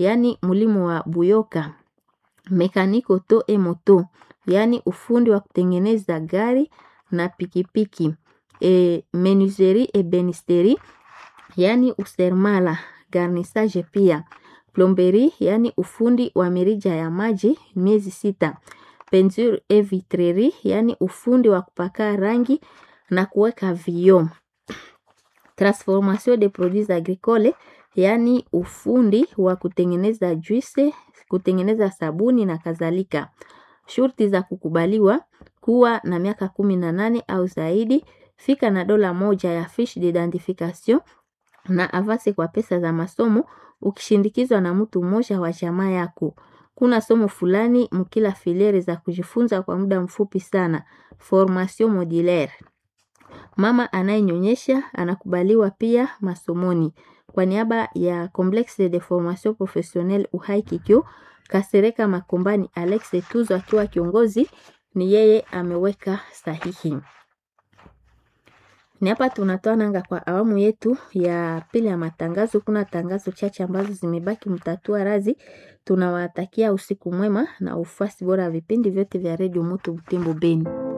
yani mulimo wa Buyoka. Mekaniko to e moto, yani ufundi wa kutengeneza gari na pikipiki. Menuiserie et benisterie, yani usermala, garnissage pia. Plomberie, yani ufundi wa mirija ya maji miezi 6. Peinture et vitrerie, yani ufundi wa kupaka rangi na kuweka vioo. Transformation de produits agricoles, yani ufundi wa kutengeneza juice, kutengeneza sabuni na kadhalika. Shurti za kukubaliwa kuwa na miaka 18 au zaidi, fika na $1 ya fiche d'identification na avance kwa pesa za masomo ukishindikizwa na mtu mmoja wa jamaa yako. Kuna somo fulani mkila filiere za kujifunza kwa muda mfupi sana. Formation modulaire. Mama anayenyonyesha anakubaliwa pia masomoni. Kwa niaba ya Complexe de Formation Professionnelle Uhai Kikyo, Kasereka Makombani Alex Tuzo akiwa kiongozi, ni yeye ameweka sahihi. Ni hapa tunatoa nanga kwa awamu yetu ya pili ya matangazo. Kuna tangazo chache ambazo zimebaki, mtatua razi. Tunawatakia usiku mwema na ufuasi bora vipindi vyote vya Radio Moto Butembo Beni.